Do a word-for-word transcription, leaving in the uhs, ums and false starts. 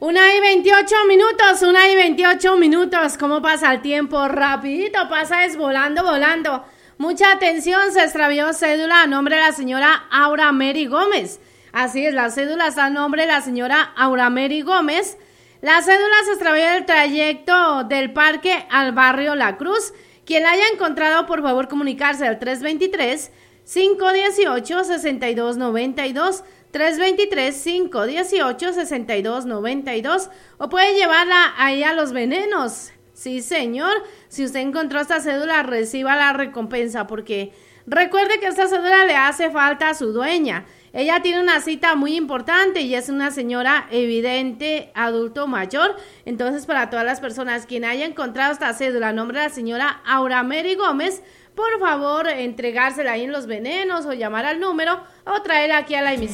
Una y veintiocho minutos, una y veintiocho minutos. ¿Cómo pasa el tiempo? Rapidito pasa, es volando, volando. Mucha atención, se extravió cédula a nombre de la señora Aura Mary Gómez. Así es, la cédula está a nombre de la señora Aura Mary Gómez. La cédula se extravió del trayecto del parque al barrio La Cruz. Quien la haya encontrado, por favor, comunicarse al tres veintitrés, cinco dieciocho, sesenta y dos noventa y dos. tres veintitrés, cinco dieciocho, sesenta y dos noventa y dos, o puede llevarla ahí a Los Venenos. Sí, señor, si usted encontró esta cédula, reciba la recompensa, porque recuerde que esta cédula le hace falta a su dueña. Ella tiene una cita muy importante y es una señora evidente, adulto mayor. Entonces, para todas las personas quien haya encontrado esta cédula a nombre de la señora Aura Mary Gómez, por favor, entregársela ahí en Los Venenos o llamar al número o traerla aquí a la emisión.